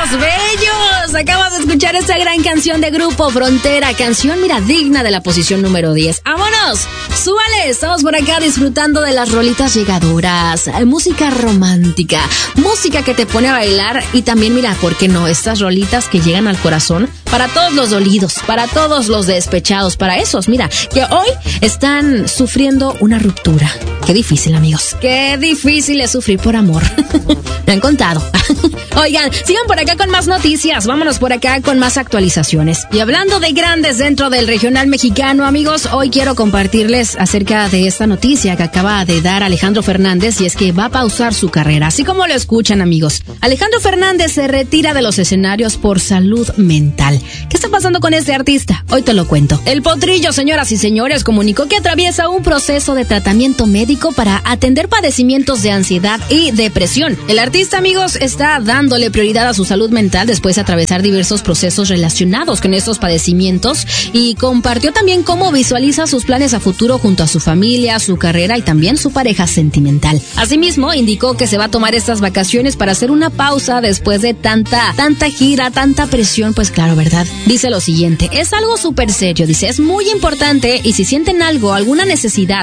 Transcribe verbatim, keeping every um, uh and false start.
bellos! Acabas de escuchar esta gran canción de Grupo Frontera. Canción, mira, digna de la posición número diez. ¡Vámonos! ¡Súbale! Estamos por acá disfrutando de las rolitas llegadoras. Música romántica. Música que te pone a bailar. Y también, mira, ¿por qué no? Estas rolitas que llegan al corazón. Para todos los dolidos, para todos los despechados, para esos, mira, que hoy están sufriendo una ruptura. Qué difícil, amigos. Qué difícil es sufrir por amor. Me han contado. Oigan, sigan por acá con más noticias. Vámonos por acá con más actualizaciones. Y hablando de grandes dentro del regional mexicano, amigos, hoy quiero compartirles acerca de esta noticia que acaba de dar Alejandro Fernández, y es que va a pausar su carrera. Así como lo escuchan, amigos. Alejandro Fernández se retira de los escenarios por salud mental. ¿Qué está pasando con este artista? Hoy te lo cuento. El Potrillo, señoras y señores, comunicó que atraviesa un proceso de tratamiento médico para atender padecimientos de ansiedad y depresión. El artista, amigos, está dándole prioridad a su salud mental después de atravesar diversos procesos relacionados con estos padecimientos, y compartió también cómo visualiza sus planes a futuro junto a su familia, su carrera y también su pareja sentimental. Asimismo, indicó que se va a tomar estas vacaciones para hacer una pausa después de tanta, tanta gira, tanta presión, pues claro, ¿verdad? Dice lo siguiente: es algo súper serio, dice, es muy importante, y si sienten algo, alguna necesidad